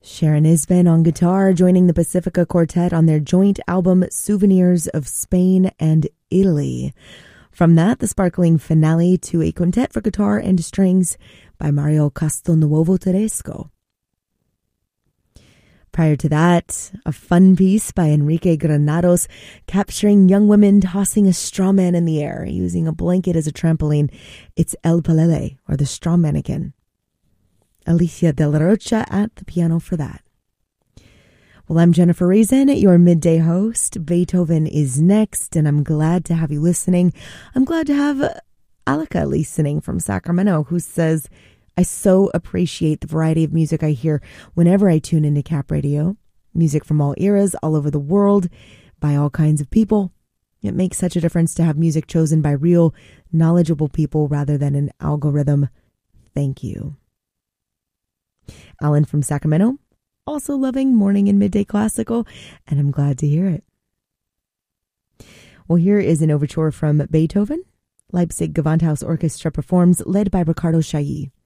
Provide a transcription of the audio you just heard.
Sharon Isbin on guitar, joining the Pacifica Quartet on their joint album Souvenirs of Spain and Italy. From that, the sparkling finale to a quintet for guitar and strings by Mario Castelnuovo Tedesco. Prior to that, a fun piece by Enrique Granados capturing young women tossing a straw man in the air using a blanket as a trampoline. It's El Pelele, or the Straw Mannequin. Alicia Del Rocha at the piano for that. Well, I'm Jennifer Reason, your midday host. Beethoven is next, and I'm glad to have you listening. I'm glad to have Alika listening from Sacramento, who says, I so appreciate the variety of music I hear whenever I tune into Cap Radio. Music from all eras, all over the world, by all kinds of people. It makes such a difference to have music chosen by real, knowledgeable people rather than an algorithm. Thank you. Alan from Sacramento, also loving morning and midday classical, and I'm glad to hear it. Well, here is an overture from Beethoven. Leipzig Gewandhaus Orchestra performs, led by Ricardo Chailly.